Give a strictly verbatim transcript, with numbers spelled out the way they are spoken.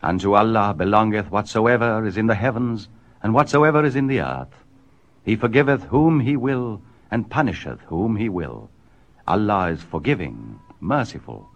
Unto Allah belongeth whatsoever is in the heavens, and whatsoever is in the earth. He forgiveth whom he will, and punisheth whom he will. Allah is forgiving, merciful.